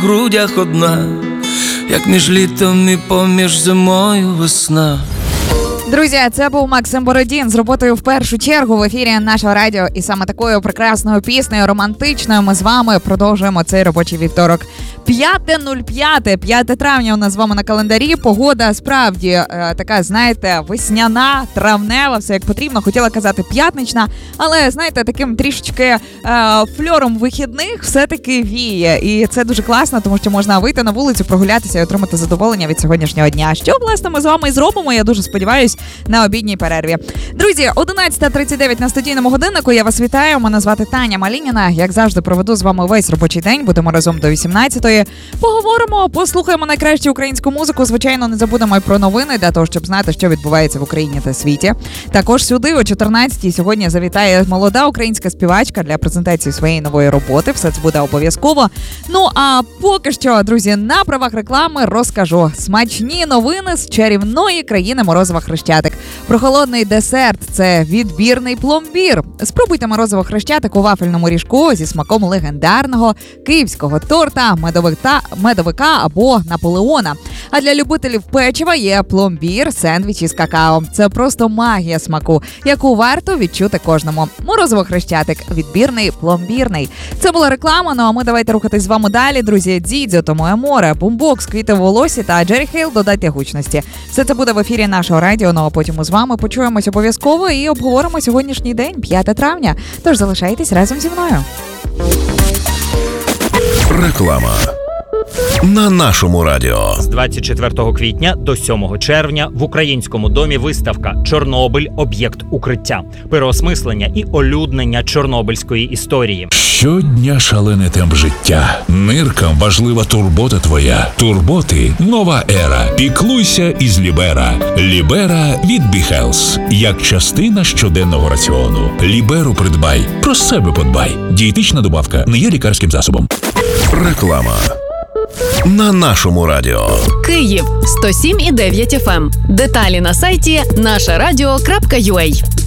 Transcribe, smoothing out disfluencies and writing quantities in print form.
в грудях одна, як між літом і поміж зимою весна. Друзі, це був Максим Бородін з роботою в першу чергу в ефірі нашого радіо. І саме такою прекрасною піснею, романтичною, ми з вами продовжуємо цей робочий вівторок. 5.05, 5 травня у нас з вами на календарі. Погода справді така, знаєте, весняна, травнева, все як потрібно. Хотіла казати п'ятнична, але, знаєте, таким трішечки фльором вихідних все-таки віє. І це дуже класно, тому що можна вийти на вулицю, прогулятися і отримати задоволення від сьогоднішнього дня. Що, власне, ми з вами і зробимо, я дуже сподіваюся, на обідній перерві. Друзі, 11:39 на студійному годиннику. Я вас вітаю. Мене звати Таня Малініна. Як завжди, проведу з вами весь робочий день. Будемо разом до 18-ї. Поговоримо, послухаємо найкращу українську музику. Звичайно, не забудемо і про новини, для того, щоб знати, що відбувається в Україні та світі. Також сюди о 14-й сьогодні завітає молода українська співачка для презентації своєї нової роботи. Все це буде обов'язково. Ну, а поки що, друзі, на правах реклами розкажу. Смачні новини з чарівної країни Морозова Хрещатик. Прохолодний десерт – це відбірний пломбір. Спробуйте Морозово Хрещатик у вафельному ріжку зі смаком легендарного київського торта, медовика або Наполеона. А для любителів печива є пломбір, сендвіч із какао. Це просто магія смаку, яку варто відчути кожному. Морозово Хрещатик – відбірний пломбірний. Це була реклама, ну а ми давайте рухатись з вами далі, друзі. Дідзьо, то моє море, бумбокс, квіти в волосі та Джері Хейл додайте гучності. Все це буде в ефірі нашого радіо, ну а потім ми з вами почуємось обов'язково і обговоримо сьогоднішній день, 5 травня. Тож залишайтесь разом зі мною. Реклама на нашому радіо. З 24 квітня до 7 червня в Українському домі виставка «Чорнобиль. Об'єкт укриття». Переосмислення і олюднення чорнобильської історії. Щодня шалений темп життя. Ниркам важлива турбота твоя. Турботи – нова ера. Піклуйся із Лібера. Лібера від Біхелс. Як частина щоденного раціону. Ліберу придбай. Про себе подбай. Дієтична добавка не є лікарським засобом. Реклама на нашому радіо. Київ 107,9 FM. Деталі на сайті нашарадіо.ua.